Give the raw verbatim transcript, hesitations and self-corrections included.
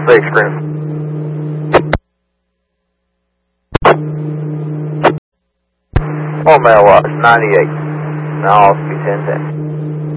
six, Green. On mailbox, ninety-eight. Now I'll speak ten ten.